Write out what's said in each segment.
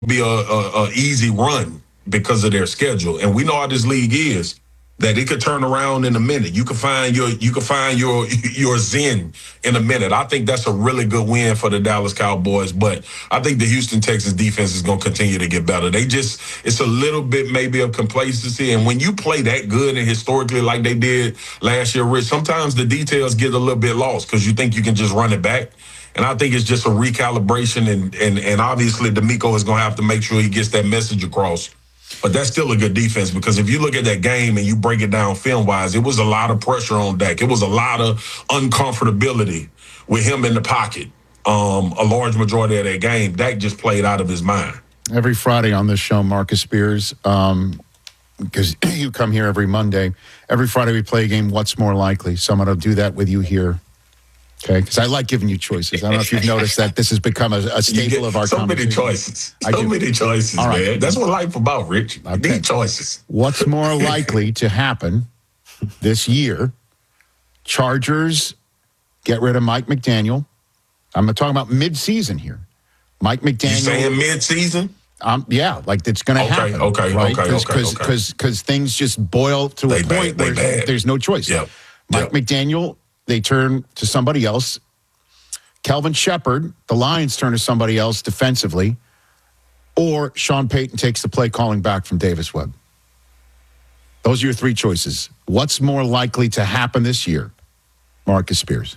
be a easy run because of their schedule. And we know how this league is, that it could turn around in a minute. You can find your zen in a minute. I think that's a really good win for the Dallas Cowboys, but I think the Houston Texans defense is going to continue to get better. It's a little bit maybe of complacency, and when you play that good and historically like they did last year, Rich, sometimes the details get a little bit lost because you think you can just run it back. And I think it's just a recalibration, and obviously D'Amico is going to have to make sure he gets that message across. But that's still a good defense, because if you look at that game and you break it down film-wise, it was a lot of pressure on Dak. It was a lot of uncomfortability with him in the pocket. A large majority of that game, Dak just played out of his mind. Every Friday on this show, Marcus Spears, because you come here every Monday. Every Friday we play a game, What's More Likely? So I'm going to do that with you here. Okay, because I like giving you choices. I don't know if you've noticed that this has become a staple of our conversation. So many choices, All right, man. That's what life about, Rich. You need choices. What's more likely to happen this year? Chargers get rid of Mike McDaniel. I'm talking about mid-season here. Mike McDaniel. You saying mid-season? Yeah, like it's going to happen. Okay. Because things just boil to a point where there's no choice. Yep. Mike McDaniel, they turn to somebody else. Kelvin Shepard, the Lions turn to somebody else defensively. Or Sean Payton takes the play calling back from Davis Webb. Those are your three choices. What's more likely to happen this year? Marcus Spears.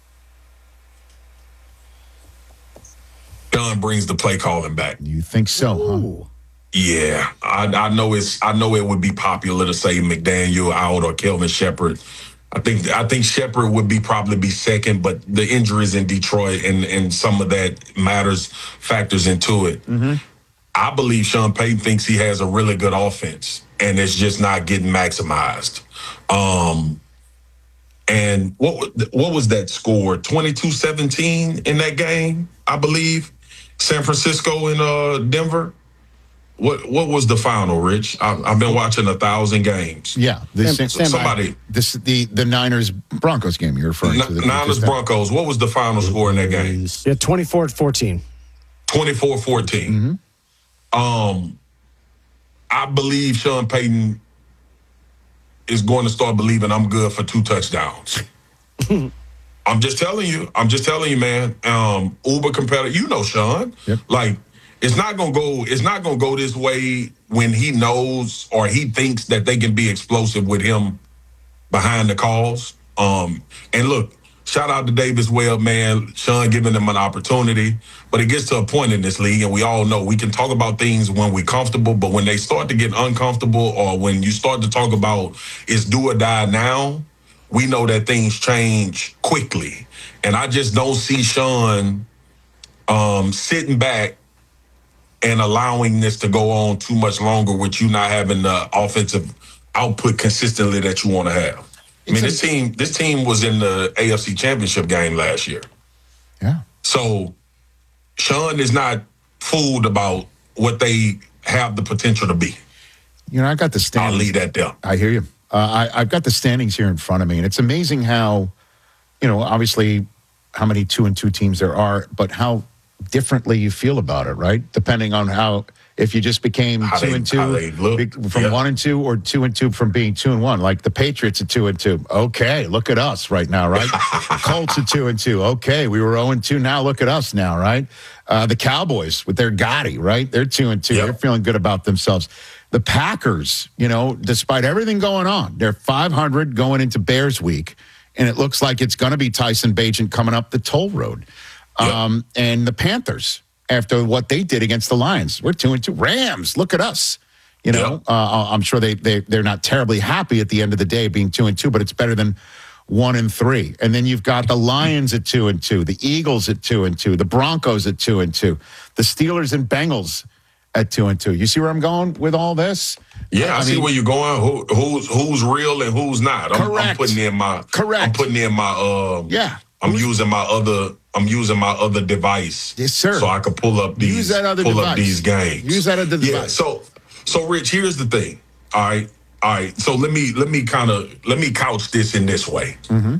Don brings the play calling back. You think so, huh? Yeah, I know it would be popular to say McDaniel out or Kelvin Shepard. I think Shepard would probably be second, but the injuries in Detroit and some of that factors into it. Mm-hmm. I believe Sean Payton thinks he has a really good offense, and it's just not getting maximized. And what was that score? 22-17 in that game, I believe. San Francisco and Denver. What was the final, Rich? I've been watching 1,000 games. Yeah, the Niners Broncos game you're referring to. Niners Broncos. What was the final score in that game? Yeah, 24-14. 24-14. Mm-hmm. I believe Sean Payton is going to start believing I'm good for 2 touchdowns. I'm just telling you, man. Uber competitive. You know, Sean. Yep. Like, it's not gonna go this way when he knows or he thinks that they can be explosive with him behind the calls. And look, shout out to Davis Webb, man. Sean giving them an opportunity. But it gets to a point in this league, and we all know we can talk about things when we're comfortable, but when they start to get uncomfortable, or when you start to talk about it's do or die now, we know that things change quickly. And I just don't see Sean sitting back and allowing this to go on too much longer with you not having the offensive output consistently that you want to have. I mean, this team was in the AFC Championship game last year. Yeah. So Sean is not fooled about what they have the potential to be. You know, I got the standings. I'll leave that there. I hear you. I've got the standings here in front of me, and it's amazing how, obviously how many 2-2 teams there are, but how differently you feel about it, right? Depending on if you just became 2-2 from 1-2 or 2-2 from being 2-1. Like the Patriots at 2-2. Okay, look at us right now, right? Colts at 2-2. Okay, we were 0-2. Now look at us now, right? The Cowboys with their Gotti, right? They're 2-2. Yep. They're feeling good about themselves. The Packers, despite everything going on, they're 500 going into Bears week, and it looks like it's going to be Tyson Bagent coming up the toll road. Yep. And the Panthers, after what they did against the Lions, we're 2-2. Rams, look at us. Yep. I'm sure they're not terribly happy at the end of the day being 2-2, but it's better than 1-3. And then you've got the Lions at 2-2, the Eagles at 2-2, the Broncos at 2-2, the Steelers and Bengals at 2-2. You see where I'm going with all this? Yeah, I see where you're going. Who's real and who's not? I'm putting in my. Correct. I'm putting in my. Yeah. I'm using my other device. Yes, sir. So I can pull up these these games. Use that other device. Yeah. So Rich, here's the thing. All right. So let me couch this in this way. Mm-hmm.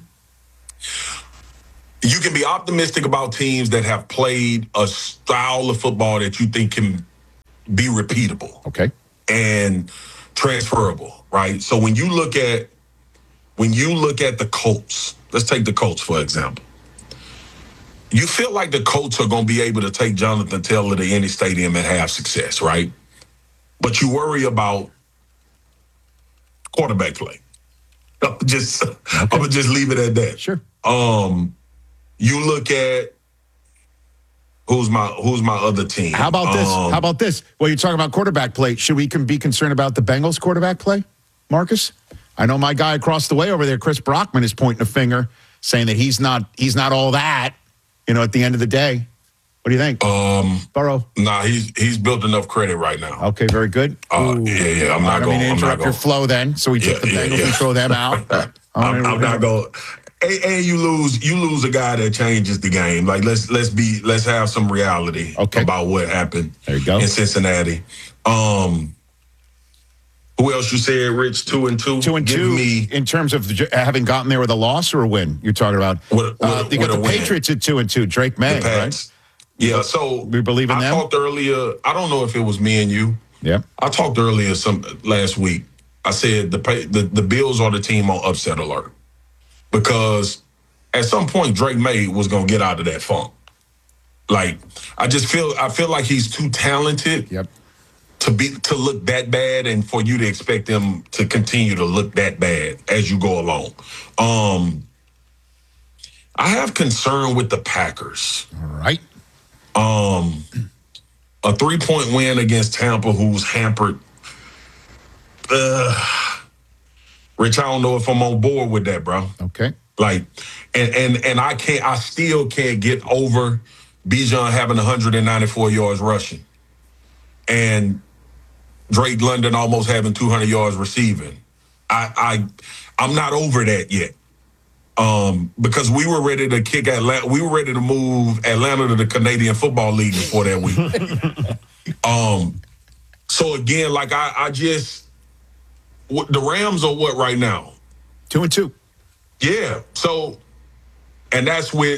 You can be optimistic about teams that have played a style of football that you think can be repeatable Okay. and transferable, right? So when you look at the Colts, let's take the Colts for example. You feel like the Colts are going to be able to take Jonathan Taylor to any stadium and have success, right? But you worry about quarterback play. I'm gonna just leave it at that. Sure. You look at who's my other team. How about this? Well, you're talking about quarterback play. Should we be concerned about the Bengals quarterback play, Marcus? I know my guy across the way over there, Chris Brockman, is pointing a finger, saying that he's not all that. At the end of the day. What do you think? Burrow? Nah, he's built enough credit right now. Okay, very good. Yeah. I'm not going to interrupt your flow then. So we took the Bengals and throw them out. I'm not going. And you lose a guy that changes the game. Like let's have some reality about what happened. There you go. In Cincinnati. Who else you said, Rich? 2-2? 2-2. In terms of having gotten there with a loss or a win, you're talking about. You got the Patriots at 2-2. Drake May, right? Yeah. So we believe in them. I talked earlier. I don't know if it was me and you. Yeah. I talked earlier last week. I said the Bills are the team on upset alert because at some point Drake May was going to get out of that funk. Like I feel like he's too talented. Yep. To look that bad and for you to expect them to continue to look that bad as you go along. I have concern with the Packers. All right. A 3-point win against Tampa, who's hampered. Rich, I don't know if I'm on board with that, bro. Okay. Like, and I still can't get over Bijan having 194 yards rushing. And Drake London almost having 200 yards receiving. I'm not over that yet. Because we were ready to kick Atlanta. We were ready to move Atlanta to the Canadian Football League before that week. So again, like I just the Rams are what right now? 2-2. Yeah. So, and that's with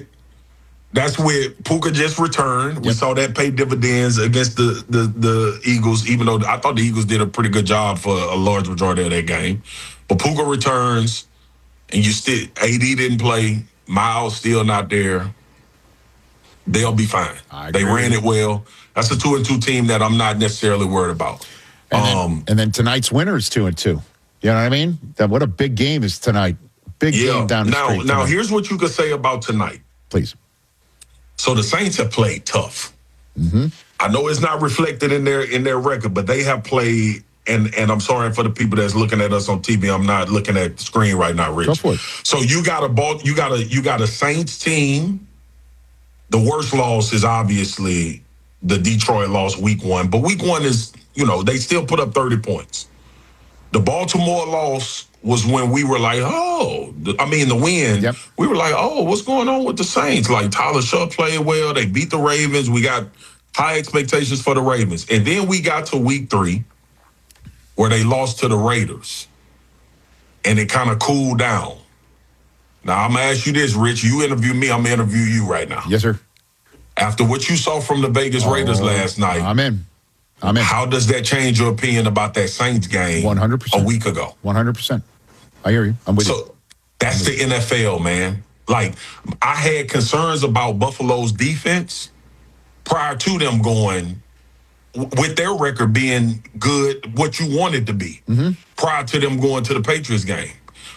Puka just returned. We saw that pay dividends against the Eagles, even though I thought the Eagles did a pretty good job for a large majority of that game. But Puka returns, and AD didn't play. Miles still not there. They'll be fine. They ran it well. That's a 2-2 team that I'm not necessarily worried about. And then tonight's winner is 2-2. You know what I mean? What a big game is tonight. Big game down the street. Now, here's what you could say about tonight. Please. So the Saints have played tough. Mm-hmm. I know it's not reflected in their record, but they have played. And I'm sorry for the people that's looking at us on TV. I'm not looking at the screen right now, Rich. Go for it. So you got a Saints team. The worst loss is obviously the Detroit loss week 1, but week 1 is they still put up 30 points. The Baltimore loss was when we were like, the win. Yep. We were like, what's going on with the Saints? Like Tyler Shutt played well. They beat the Ravens. We got high expectations for the Ravens. And then we got to week 3 where they lost to the Raiders. And it kind of cooled down. Now, I'm going to ask you this, Rich. You interview me, I'm going to interview you right now. Yes, sir. After what you saw from the Vegas Raiders last night. I'm in. How does that change your opinion about that Saints game 100%. a week ago? 100%. I hear you. I'm with you. So that's the NFL, man. Like, I had concerns about Buffalo's defense prior to them going, with their record being good, what you want it to be, prior to them going to the Patriots game.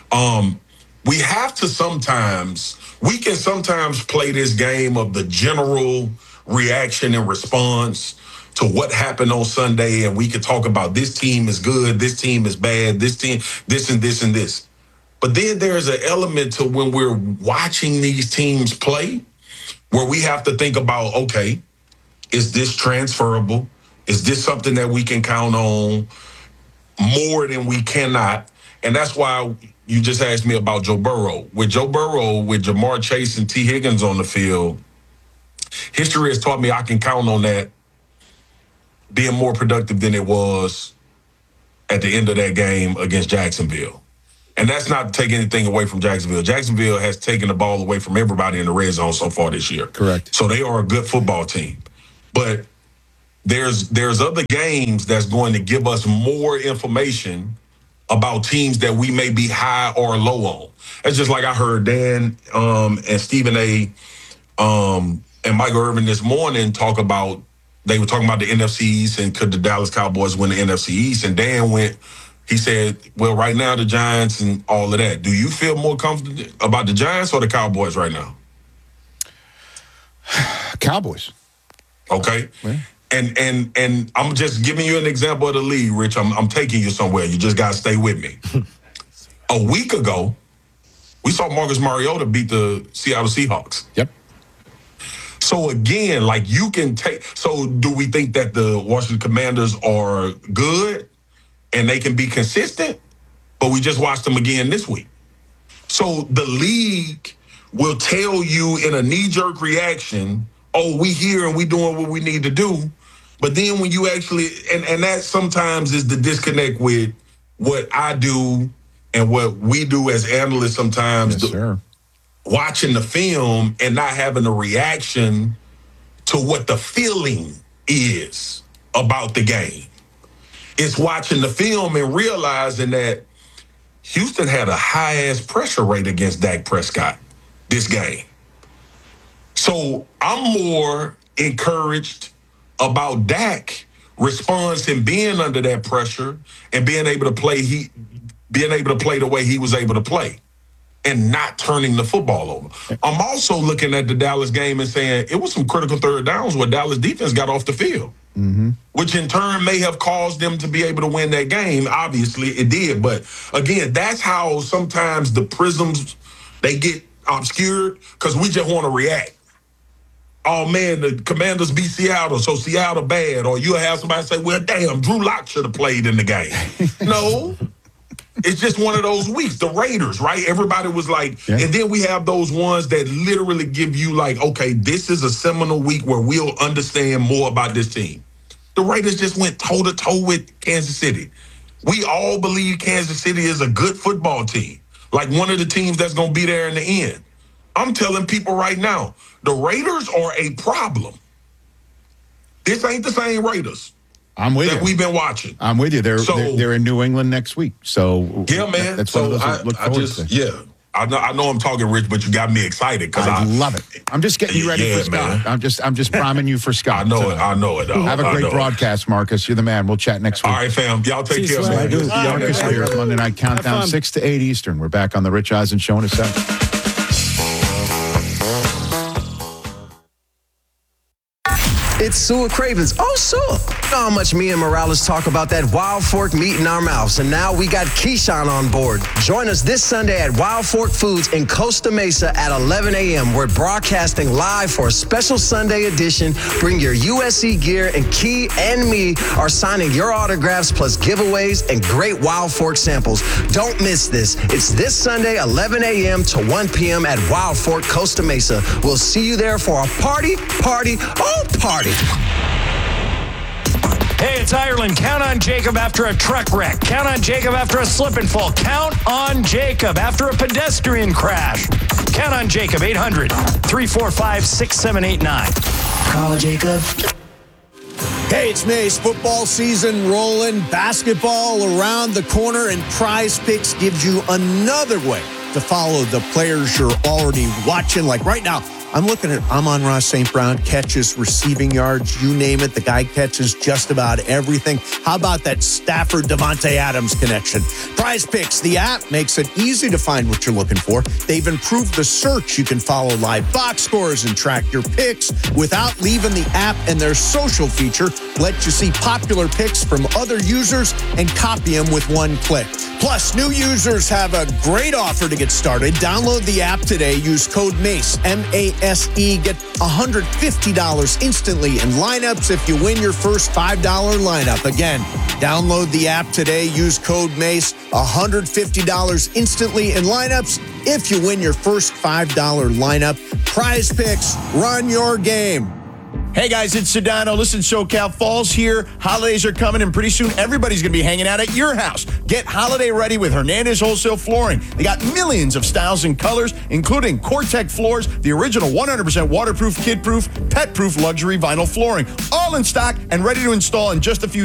We can sometimes play this game of the general reaction and response to what happened on Sunday, and we could talk about this team is good, this team is bad, this team, this and this and this. But then there's an element to when we're watching these teams play where we have to think about, okay, is this transferable? Is this something that we can count on more than we cannot? And that's why you just asked me about Joe Burrow. With Joe Burrow, with Jamar Chase and T. Higgins on the field, history has taught me I can count on that being more productive than it was at the end of that game against Jacksonville. And that's not to take anything away from Jacksonville. Jacksonville has taken the ball away from everybody in the red zone so far this year. Correct. So they are a good football team. But there's other games that's going to give us more information about teams that we may be high or low on. It's just like I heard Dan and Stephen A. And Michael Irvin this morning they were talking about the NFC East and could the Dallas Cowboys win the NFC East? And Dan he said, well, right now the Giants and all of that. Do you feel more confident about the Giants or the Cowboys right now? Cowboys. Okay. Yeah. And I'm just giving you an example of the league, Rich. I'm taking you somewhere. You just got to stay with me. A week ago, we saw Marcus Mariota beat the Seattle Seahawks. Yep. So again, like you can take. So do we think that the Washington Commanders are good and they can be consistent? But we just watched them again this week. So the league will tell you in a knee-jerk reaction, oh, we here and we doing what we need to do. But then when you actually, and that sometimes is the disconnect with what I do and what we do as analysts sometimes. Yes, sir. Watching the film and not having a reaction to what the feeling is about the game. It's watching the film and realizing that Houston had a high-ass pressure rate against Dak Prescott this game. So I'm more encouraged about Dak response and being under that pressure and being able to play the way he was able to play and not turning the football over. I'm also looking at the Dallas game and saying it was some critical third downs where Dallas defense got off the field, which in turn may have caused them to be able to win that game. Obviously, it did. But again, that's how sometimes the prisms, they get obscured because we just want to react. Oh, man, the Commanders beat Seattle, so Seattle bad. Or you'll have somebody say, well, damn, Drew Lock should have played in the game. No. It's just one of those weeks. The Raiders, right? Everybody was like, yeah. And then we have those ones that literally give you like, okay, this is a seminal week where we'll understand more about this team. The Raiders just went toe-to-toe with Kansas City. We all believe Kansas City is a good football team, like one of the teams that's going to be there in the end. I'm telling people right now, the Raiders are a problem. This ain't the same Raiders. I'm with that you. We've been watching. I'm with you. They're in New England next week. So yeah, man. That's one of those I look forward to. Yeah. I know I'm talking, Rich, but you got me excited because I love it. I'm just getting you ready for Scott. Man. I'm just priming you for Scott. I know it. Have a great broadcast, Marcus. You're the man. We'll chat next week. All right, fam. Y'all take care, man. Marcus here, Monday Night Countdown, 6 to 8 Eastern. We're back on the Rich Eisen Show in a second. It's Sua Cravens. Oh, Sua. You know how much me and Morales talk about that Wild Fork meat in our mouths. And now we got Keyshawn on board. Join us this Sunday at Wild Fork Foods in Costa Mesa at 11 a.m. We're broadcasting live for a special Sunday edition. Bring your USC gear, and Key and me are signing your autographs plus giveaways and great Wild Fork samples. Don't miss this. It's this Sunday, 11 a.m. to 1 p.m. at Wild Fork, Costa Mesa. We'll see you there for a party. Hey, it's Ireland. Count on Jacob after a truck wreck. Count on Jacob after a slip and fall. Count on Jacob after a pedestrian crash. Count on Jacob, 800-345-6789. Call Jacob. Hey, it's Mace. Football season rolling, basketball around the corner, and Prize Picks gives you another way to follow the players you're already watching. Like right now, I'm looking at Amon-Ra St. Brown, catches, receiving yards, you name it. The guy catches just about everything. How about that Stafford Devontae Adams connection? Prize Picks, the app, makes it easy to find what you're looking for. They've improved the search. You can follow live box scores and track your picks without leaving the app, and their social feature lets you see popular picks from other users and copy them with one click. Plus, new users have a great offer to get started. Download the app today. Use code MACE, M-A-S-E. Get $150 instantly in lineups if you win your first $5 lineup. Again, download the app today. Use code MACE, $150 instantly in lineups if you win your first $5 lineup. Prize Picks, run your game. Hey guys, it's Sedano. Listen, SoCal Fall's here. Holidays are coming, and pretty soon everybody's going to be hanging out at your house. Get holiday ready with Hernandez Wholesale Flooring. They got millions of styles and colors, including Core-Tec floors, the original 100% waterproof, kid-proof, pet-proof luxury vinyl flooring, all in stock and ready to install in just a few